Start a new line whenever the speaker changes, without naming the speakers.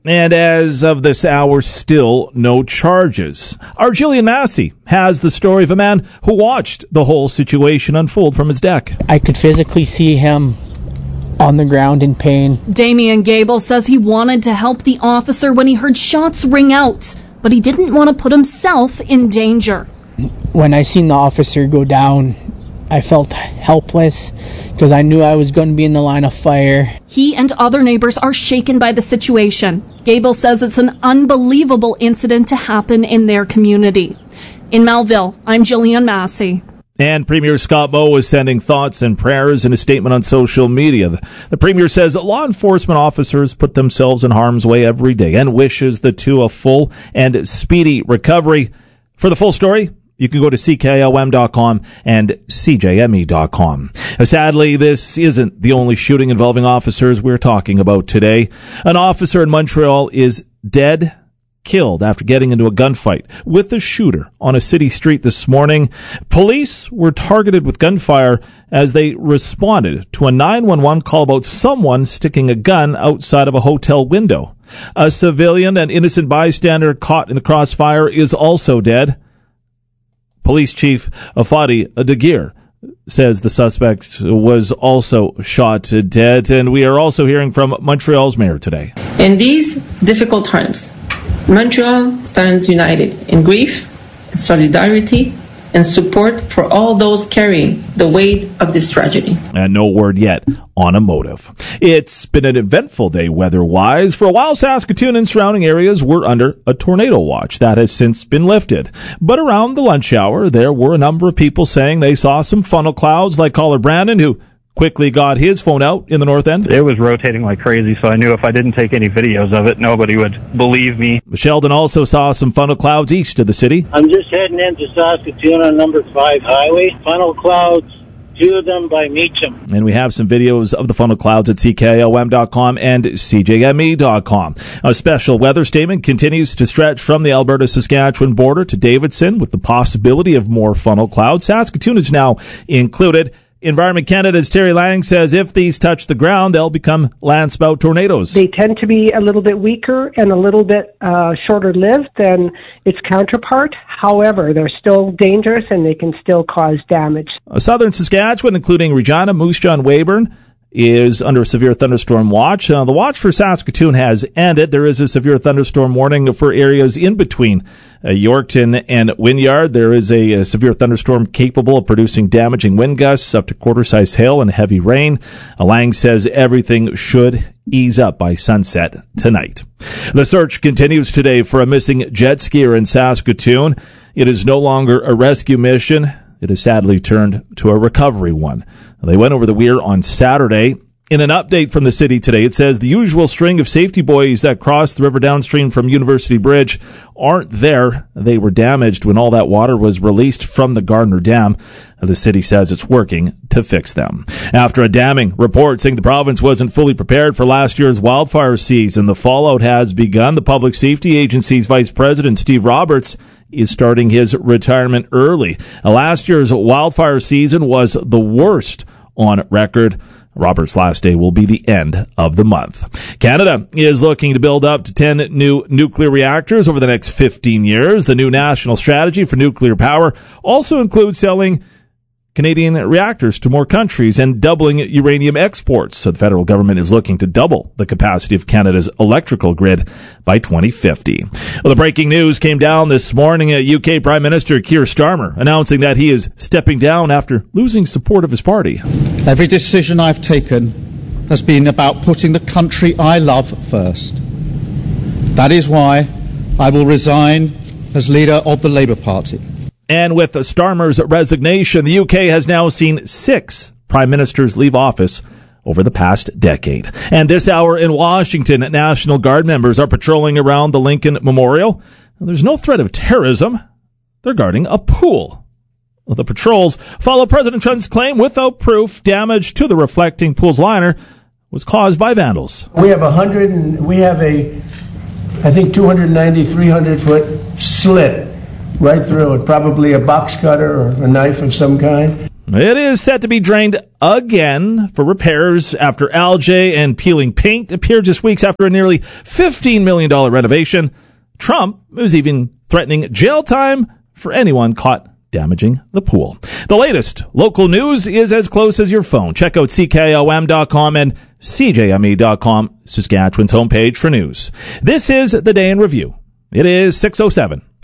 And as of this hour, still no charges. Our Jillian Massey has the story of a man who watched the whole situation unfold from his deck.
I could physically see him on the ground in pain.
Damian Gable says he wanted to help the officer when he heard shots ring out, but he didn't want to put himself in danger.
When I seen the officer go down, I felt helpless because I knew I was going to be in the line of fire.
He and other neighbors are shaken by the situation. Gable says it's an unbelievable incident to happen in their community. In Melville, I'm Jillian Massey.
And Premier Scott Moe is sending thoughts and prayers in a statement on social media. The Premier says that law enforcement officers put themselves in harm's way every day and wishes the two a full and speedy recovery. For the full story, you can go to CKOM.com and CJME.com. Sadly, this isn't the only shooting involving officers we're talking about today. An officer in Montreal is killed after getting into a gunfight with a shooter on a city street this morning. Police were targeted with gunfire as they responded to a 911 call about someone sticking a gun outside of a hotel window. A civilian and innocent bystander caught in the crossfire is also dead. Police Chief Fadi Daguerre says the suspect was also shot dead. And we are also hearing from Montreal's mayor today.
In these difficult times, Montreal stands united in grief, solidarity, and support for all those carrying the weight of this tragedy.
And no word yet on a motive. It's been an eventful day weather-wise. For a while, Saskatoon and surrounding areas were under a tornado watch. That has since been lifted. But around the lunch hour, there were a number of people saying they saw some funnel clouds, like caller Brandon, who quickly got his phone out in the north end.
It was rotating like crazy, so I knew if I didn't take any videos of it, nobody would believe me.
Sheldon also saw some funnel clouds east of the city.
I'm just heading into Saskatoon on number 5 highway. Funnel clouds, 2 of them by Meacham.
And we have some videos of the funnel clouds at CKOM.com and CJME.com. A special weather statement continues to stretch from the Alberta-Saskatchewan border to Davidson with the possibility of more funnel clouds. Saskatoon is now included. Environment Canada's Terry Lang says if these touch the ground, they'll become landspout tornadoes.
They tend to be a little bit weaker and a little bit shorter-lived than its counterpart. However, they're still dangerous and they can still cause damage.
Southern Saskatchewan, including Regina, Moose Jaw, and Weyburn, is under a severe thunderstorm watch. The watch for Saskatoon has ended. There is a severe thunderstorm warning for areas in between Yorkton and Wynyard. There is a severe thunderstorm capable of producing damaging wind gusts up to quarter-size hail and heavy rain. Lang says everything should ease up by sunset tonight. The search continues today for a missing jet skier in Saskatoon. It is no longer a rescue mission. It has sadly turned to a recovery one. They went over the weir on Saturday. In an update from the city today, it says the usual string of safety buoys that crossed the river downstream from University Bridge aren't there. They were damaged when all that water was released from the Gardner Dam. The city says it's working to fix them. After a damning report saying the province wasn't fully prepared for last year's wildfire season, the fallout has begun. The Public Safety Agency's Vice President, Steve Roberts, is starting his retirement early. Last year's wildfire season was the worst on record. Robert's last day will be the end of the month. Canada is looking to build up to 10 new nuclear reactors over the next 15 years. The new national strategy for nuclear power also includes selling Canadian reactors to more countries and doubling uranium exports. So the federal government is looking to double the capacity of Canada's electrical grid by 2050. Well, the breaking news came down this morning. UK Prime Minister Keir Starmer announcing that he is stepping down after losing support of his party.
Every decision I've taken has been about putting the country I love first. That is why I will resign as leader of the Labour Party.
And with Starmer's resignation, the UK has now seen 6 prime ministers leave office over the past decade. And this hour in Washington, National Guard members are patrolling around the Lincoln Memorial. There's no threat of terrorism. They're guarding a pool. The patrols follow President Trump's claim without proof damage to the reflecting pool's liner was caused by vandals.
We have I think 290, 300-foot slit right through it, probably a box cutter or a knife of some kind.
It is set to be drained again for repairs after algae and peeling paint appeared just weeks after a nearly $15 million renovation. Trump is even threatening jail time for anyone caught damaging the pool. The latest local news is as close as your phone. Check out CKOM.com and CJME.com, Saskatchewan's homepage for news. This is the Day in Review. It is 6:07.